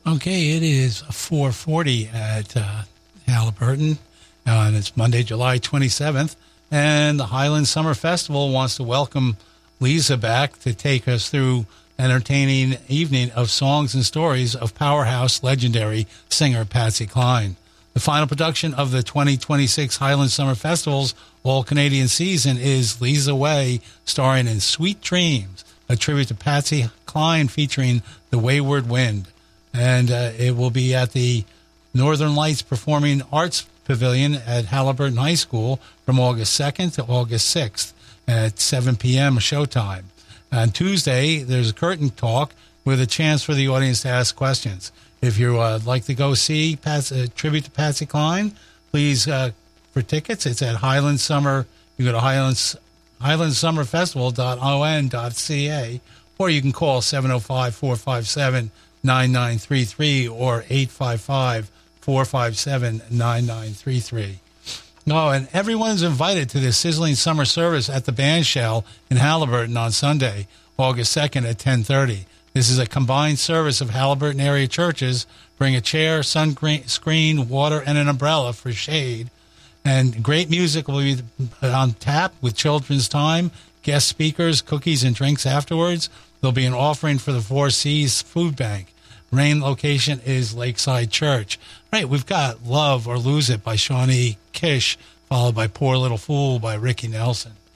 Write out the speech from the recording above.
Okay, it is 4:40 at Halliburton, and it's Monday, July 27th, and the Highland Summer Festival wants to welcome Lisa back to take us through an entertaining evening of songs and stories of powerhouse legendary singer Patsy Cline. The final production of the 2026 Highland Summer Festival's all-Canadian season is Leads the Way, starring in Sweet Dreams, a tribute to Patsy Cline featuring The Wayward Wind. And it will be at the Northern Lights Performing Arts Pavilion at Halliburton High School from August 2nd to August 6th at 7 p.m. showtime. On Tuesday, there's a curtain talk with a chance for the audience to ask questions. If you would like to go see tribute to Patsy Cline, please, for tickets, it's at Highland Summer. You go to highlandsummerfestival.on.ca, or you can call 705-457-9933 or 855-457-9933. Oh, and everyone's invited to the sizzling summer service at the Band Shell in Halliburton on Sunday, August 2nd at 10:30. This is a combined service of Halliburton area churches. Bring a chair, sunscreen, water, and an umbrella for shade. And great music will be on tap with children's time, guest speakers, cookies, and drinks afterwards. There'll be an offering for the Four Seas Food Bank. Main location is Lakeside Church. Right, we've got Love or Lose It by Shawnee Kish, followed by Poor Little Fool by Ricky Nelson.